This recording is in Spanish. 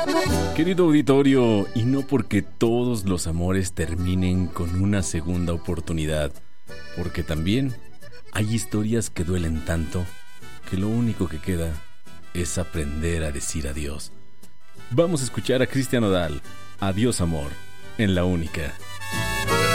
Querido auditorio, y no porque todos los amores terminen con una segunda oportunidad, porque también hay historias que duelen tanto que lo único que queda es aprender a decir adiós. Vamos a escuchar a Cristian Nodal, Adiós amor, en La Única.